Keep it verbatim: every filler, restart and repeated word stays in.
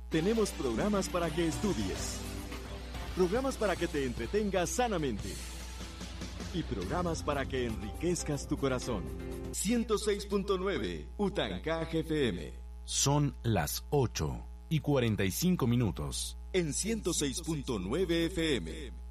tenemos programas para que estudies, programas para que te entretengas sanamente y programas para que enriquezcas tu corazón. ciento seis punto nueve Utancaje F M. Son las ocho y cuarenta y cinco minutos. En ciento seis punto nueve F M.